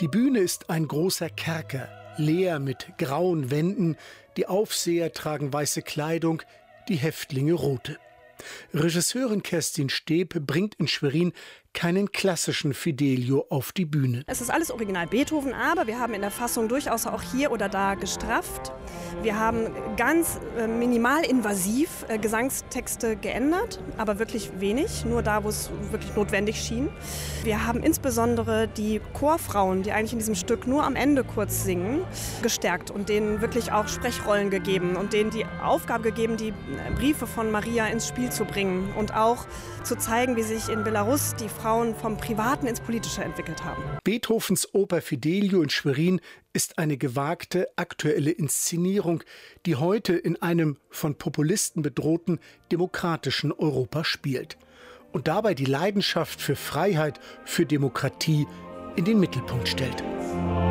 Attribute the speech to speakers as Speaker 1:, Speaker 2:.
Speaker 1: Die Bühne ist ein großer Kerker, leer mit grauen Wänden. Die Aufseher tragen weiße Kleidung, die Häftlinge rote. Regisseurin Kerstin Steep bringt in Schwerin keinen klassischen Fidelio auf die Bühne.
Speaker 2: Es ist alles original Beethoven, aber wir haben in der Fassung durchaus auch hier oder da gestrafft. Wir haben ganz minimalinvasiv Gesangstexte geändert, aber wirklich wenig, nur da, wo es wirklich notwendig schien. Wir haben insbesondere die Chorfrauen, die eigentlich in diesem Stück nur am Ende kurz singen, gestärkt und denen wirklich auch Sprechrollen gegeben und denen die Aufgabe gegeben, die Briefe von Maria ins Spiel zu bringen und auch zu zeigen, wie sich in Belarus die Frauen vom Privaten ins Politische entwickelt haben.
Speaker 1: Beethovens Oper Fidelio in Schwerin ist eine gewagte, aktuelle Inszenierung, die heute in einem von Populisten bedrohten demokratischen Europa spielt und dabei die Leidenschaft für Freiheit, für Demokratie in den Mittelpunkt stellt.